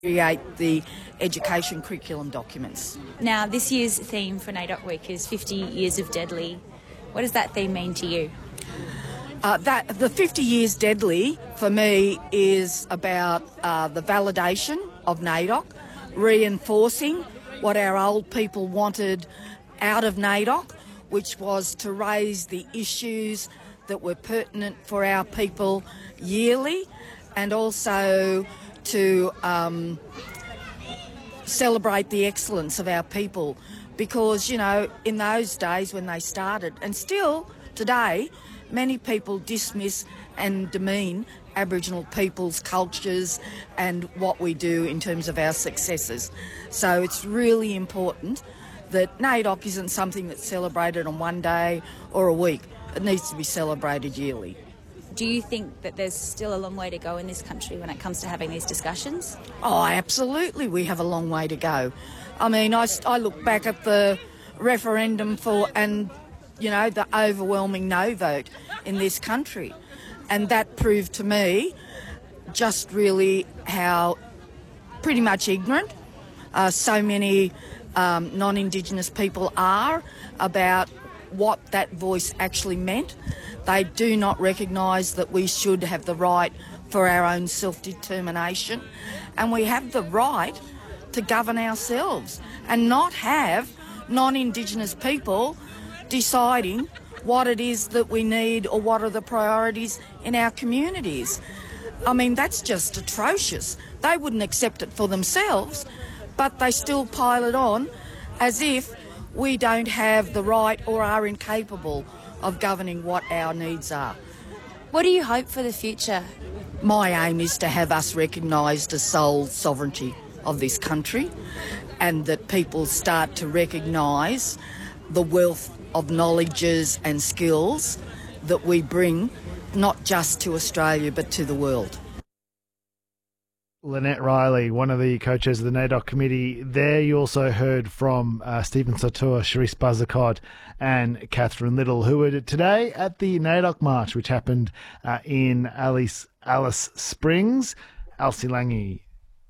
create the education curriculum documents. Now, this year's theme for NAIDOC Week is 50 Years of Deadly. What does that theme mean to you? The 50 Years Deadly, for me, is about the validation of NAIDOC, reinforcing what our old people wanted out of NAIDOC, which was to raise the issues that were pertinent for our people yearly, and also to celebrate the excellence of our people. Because, you know, in those days when they started, and still today, many people dismiss and demean Aboriginal people's cultures and what we do in terms of our successes. So it's really important that NAIDOC isn't something that's celebrated on one day or a week. It needs to be celebrated yearly. Do you think that there's still a long way to go in this country when it comes to having these discussions? Oh, absolutely, we have a long way to go. I mean, I look back at the referendum and, you know, the overwhelming no vote in this country. And that proved to me just really how pretty much ignorant so many non-Indigenous people are about what that voice actually meant. They do not recognise that we should have the right for our own self-determination, and we have the right to govern ourselves and not have non-Indigenous people deciding what it is that we need or what are the priorities in our communities. I mean, that's just atrocious. They wouldn't accept it for themselves, but they still pile it on as if we don't have the right or are incapable of governing what our needs are. What do you hope for the future? My aim is to have us recognised as sole sovereignty of this country, and that people start to recognise the wealth of knowledges and skills that we bring not just to Australia but to the world. Lynette Riley, one of the co-chairs of the NAIDOC committee. There you also heard from Stephen Satur, Charisse Buzzacott and Catherine Little, who were today at the NAIDOC March, which happened in Alice Springs. Elsie Lange,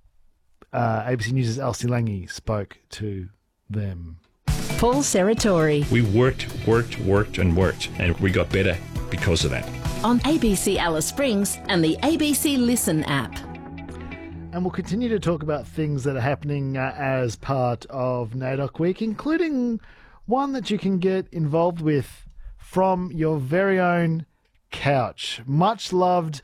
ABC News' Elsie Lange spoke to them. Paul Serratori. We worked, and we got better because of that. On ABC Alice Springs and the ABC Listen app. And we'll continue to talk about things that are happening as part of NAIDOC Week, including one that you can get involved with from your very own couch. Much loved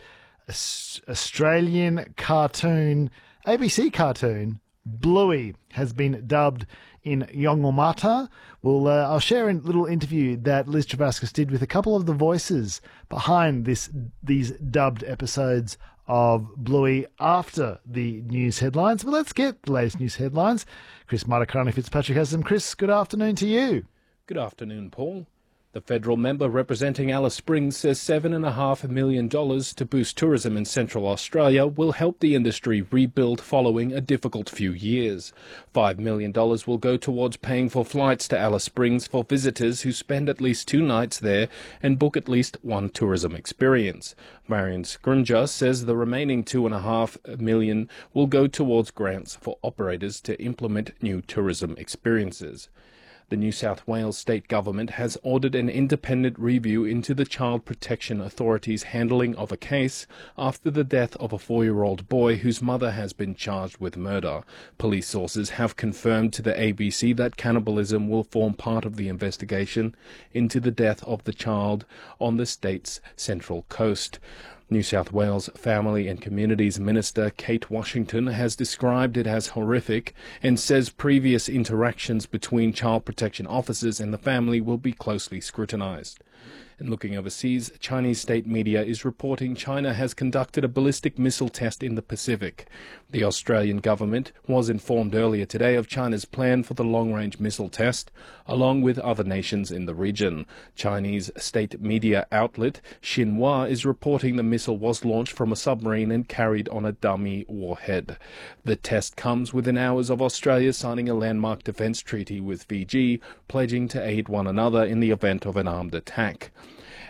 Australian cartoon, ABC cartoon, Bluey, has been dubbed in Yangumata. I'll share a little interview that Liz Travascus did with a couple of the voices behind these dubbed episodes of Bluey after the news headlines. But let's get the latest news headlines. Chris Martakarani Fitzpatrick has them. Chris, good afternoon to you. Good afternoon, Paul. The federal member representing Alice Springs says $7.5 million to boost tourism in Central Australia will help the industry rebuild following a difficult few years. $5 million will go towards paying for flights to Alice Springs for visitors who spend at least 2 nights there and book at least one tourism experience. Marion Scrunja says the remaining $2.5 million will go towards grants for operators to implement new tourism experiences. The New South Wales state government has ordered an independent review into the Child Protection Authority's handling of a case after the death of a 4-year-old boy whose mother has been charged with murder. Police sources have confirmed to the ABC that cannibalism will form part of the investigation into the death of the child on the state's central coast. New South Wales Family and Communities Minister Kate Washington has described it as horrific and says previous interactions between child protection officers and the family will be closely scrutinised. And looking overseas, Chinese state media is reporting China has conducted a ballistic missile test in the Pacific. The Australian government was informed earlier today of China's plan for the long-range missile test, along with other nations in the region. Chinese state media outlet Xinhua is reporting the missile was launched from a submarine and carried on a dummy warhead. The test comes within hours of Australia signing a landmark defence treaty with Fiji, pledging to aid one another in the event of an armed attack.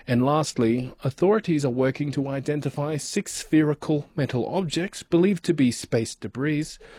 And lastly, authorities are working to identify 6 spherical metal objects believed to be space debris